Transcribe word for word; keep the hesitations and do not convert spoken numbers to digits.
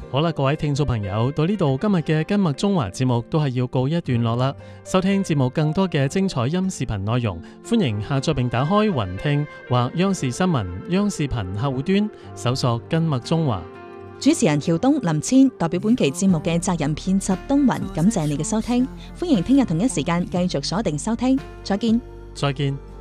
好啦，各位聽眾朋友，到呢度今日嘅今麥中華節目都係要告一段落啦。收聽節目更多嘅精彩音視頻內容，歡迎下載並打開雲聽或央視新聞央視頻客戶端，搜索今麥中華。 主持人喬東、林千代表本期節目嘅責任編輯東雲，感謝你嘅收聽，歡迎聽日同一時間繼續鎖定收聽，再見。 再見。